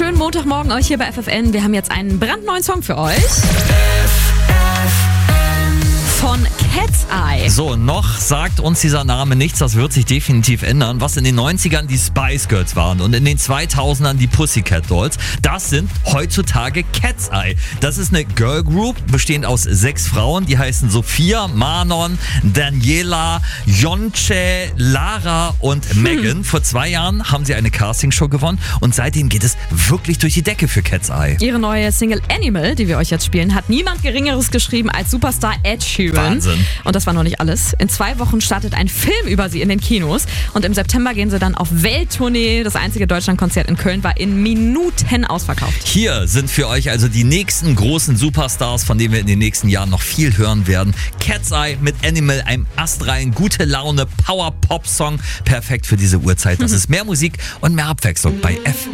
Schönen Montagmorgen euch hier bei FFN. Wir haben jetzt einen brandneuen Song für euch. Von Cat's Eye. So, noch sagt uns dieser Name nichts, das wird sich definitiv ändern. Was in den 90ern die Spice Girls waren und in den 2000ern die Pussycat Dolls, das sind heutzutage Cat's Eye. Das ist eine Girl Group, bestehend aus 6 Frauen, die heißen Sophia, Manon, Daniela, Jonche, Lara und Megan. Vor 2 Jahren haben sie eine Castingshow gewonnen und seitdem geht es wirklich durch die Decke für Cat's Eye. Ihre neue Single Animal, die wir euch jetzt spielen, hat niemand Geringeres geschrieben als Superstar Ed Sheeran. Wahnsinn. Und das war noch nicht alles. In 2 Wochen startet ein Film über sie in den Kinos. Und im September gehen sie dann auf Welttournee. Das einzige Deutschlandkonzert in Köln war in Minuten ausverkauft. Hier sind für euch also die nächsten großen Superstars, von denen wir in den nächsten Jahren noch viel hören werden. Cat's Eye mit Animal, einem astreinen, gute Laune, Power-Pop-Song. Perfekt für diese Uhrzeit. Das ist mehr Musik und mehr Abwechslung bei FFN.